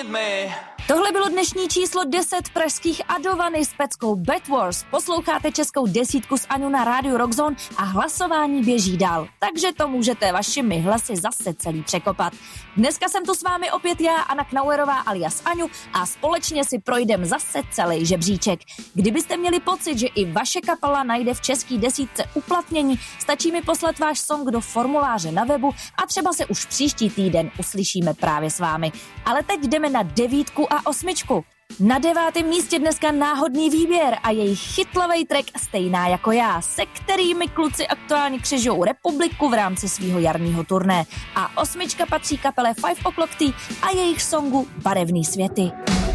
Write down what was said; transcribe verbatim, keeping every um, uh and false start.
Tohle bylo dnešní číslo deset pražských Adovany s peckou Bad Wars. Posloucháte českou desítku s Aňou na rádiu Rockzone a hlasování běží dál. Takže to můžete vašimi hlasy zase celý překopat. Dneska jsem tu s vámi opět já, Anna Knauerová alias Aňu, a společně si projdem zase celý žebříček. Kdybyste měli pocit, že i vaše kapela najde v český desítce uplatnění, stačí mi poslat váš song do formuláře na webu a třeba se už příští týden uslyšíme právě s vámi. Ale teď jdeme na devítku a osmičku. Na devátém místě dneska náhodný výběr a jejich chytlavej track Stejná jako já, se kterými kluci aktuálně křižou republiku v rámci svýho jarního turné. A osmička patří kapele Five O'Clock Tea a jejich songu Barevný světy.